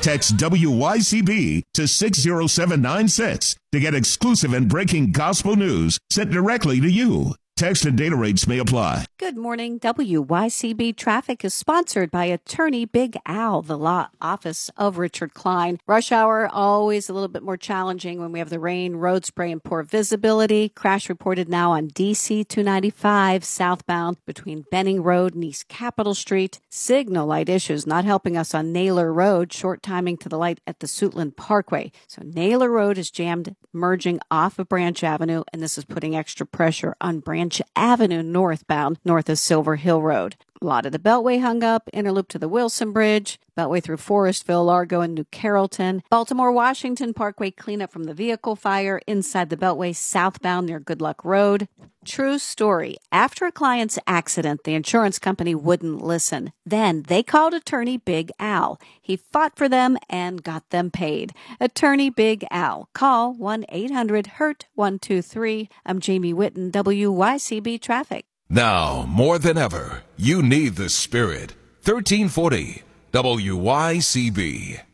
Text WYCB to 60796 to get exclusive and breaking gospel news sent directly to you. Text and data rates may apply. Good morning. WYCB Traffic is sponsored by Attorney Big Al, the law office of Richard Klein. Rush hour, always a little bit more challenging when we have the rain, road spray, and poor visibility. Crash reported now on DC 295 southbound between Benning Road and East Capitol Street. Signal light issues not helping us on Naylor Road, short timing to the light at the Suitland Parkway. So Naylor Road is jammed, merging off of Branch Avenue, and this is putting extra pressure on Branch Avenue northbound, north of Silver Hill Road. A lot of the Beltway hung up, interloop to the Wilson Bridge, Beltway through Forestville, Largo, and New Carrollton. Baltimore-Washington Parkway cleanup from the vehicle fire inside the Beltway southbound near Good Luck Road. True story. After a client's accident, the insurance company wouldn't listen. Then they called Attorney Big Al. He fought for them and got them paid. Attorney Big Al. Call 1-800-HURT-123. I'm Jamie Whitten, WYCB Traffic. Now, more than ever, you need the Spirit. 1340 WYCB.